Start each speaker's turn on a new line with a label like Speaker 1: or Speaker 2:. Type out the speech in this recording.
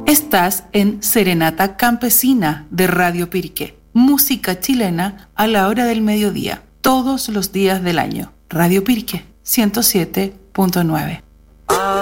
Speaker 1: Estás en Serenata Campesina de Radio Pirque. Música chilena a la hora del mediodía, todos los días del año. Radio Pirque 107.9.